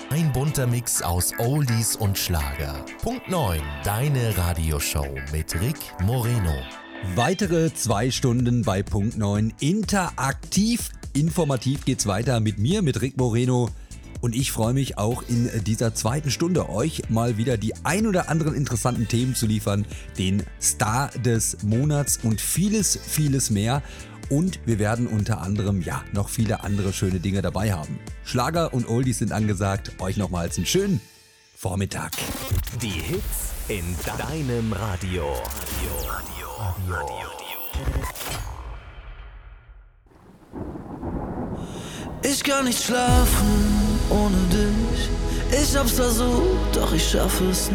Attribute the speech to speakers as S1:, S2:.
S1: Ein bunter Mix aus Oldies und Schlager. Punkt 9, deine Radioshow mit Rick Moreno.
S2: Weitere 2 Stunden bei Punkt 9. Interaktiv, informativ geht's weiter mit mir, mit Rick Moreno. Und ich freue mich auch in dieser 2. Stunde euch mal wieder die ein oder anderen interessanten Themen zu liefern, den Star des Monats und vieles, vieles mehr. Und wir werden unter anderem noch viele andere schöne Dinge dabei haben. Schlager und Oldies sind angesagt. Euch nochmals einen schönen Vormittag.
S1: Die Hits in deinem Radio.
S3: Ich kann nicht schlafen ohne dich. Ich hab's versucht, doch ich schaffe es